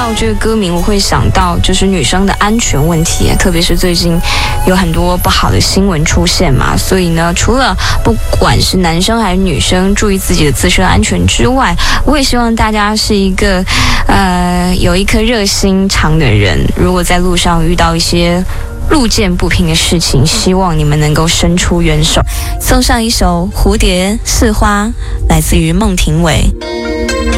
到这个歌名，我会想到就是女生的安全问题，特别是最近有很多不好的新闻出现嘛，所以呢，除了不管是男生还是女生注意自己的自身安全之外，我也希望大家是一个有一颗热心肠的人。如果在路上遇到一些路见不平的事情，希望你们能够伸出援手。送上一首《蝴蝶似花》，来自于孟庭苇。